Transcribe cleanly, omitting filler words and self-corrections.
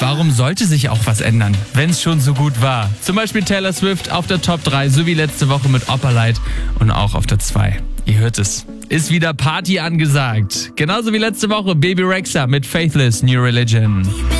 warum sollte sich auch was ändern, wenn es schon so gut war? Zum Beispiel Taylor Swift auf der Top 3, so wie letzte Woche mit Opalite und auch auf der 2. Ihr hört es. Ist wieder Party angesagt. Genauso wie letzte Woche Baby Rexha mit Faithless New Religion.